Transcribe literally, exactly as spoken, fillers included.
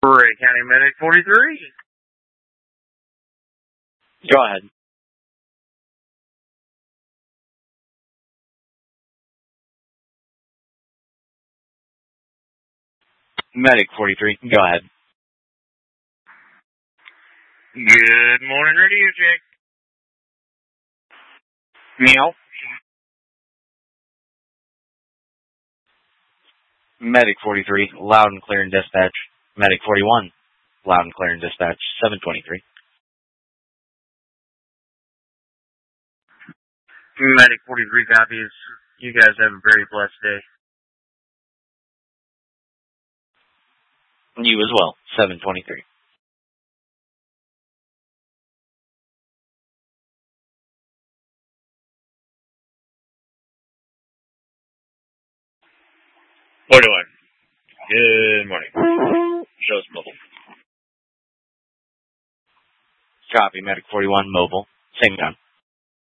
Ray County Medic forty-three. Go ahead. Medic forty-three, go ahead. Good morning, radio check. Meow. Medic forty-three, loud and clear in dispatch. Medic forty-one, loud and clear in dispatch, seven twenty-three. Medic forty-three copies. You guys have a very blessed day. You as well, seven twenty-three. forty-one. Good morning. Shows mobile. Copy, Medic forty-one, mobile. Same time.